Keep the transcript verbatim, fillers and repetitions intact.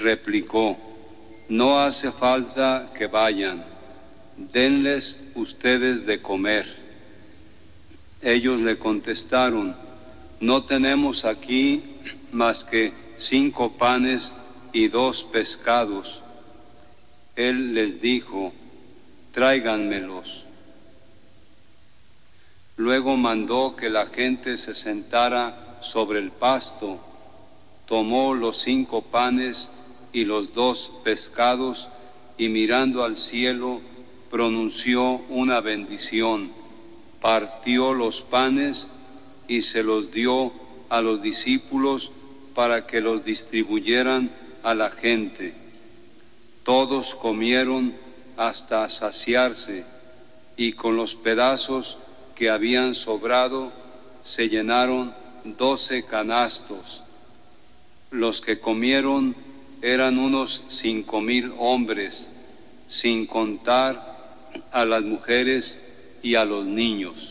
replicó: no hace falta que vayan, denles ustedes de comer. Ellos le contestaron: no tenemos aquí más que cinco panes y dos pescados. Él les dijo: tráiganmelos. Luego mandó que la gente se sentara sobre el pasto, tomó los cinco panes y los dos pescados y mirando al cielo pronunció una bendición, partió los panes y se los dio a los discípulos para que los distribuyeran a la gente. Todos comieron hasta saciarse y con los pedazos que habían sobrado se llenaron doce canastos. Los que comieron eran unos cinco mil hombres, sin contar a las mujeres y a los niños.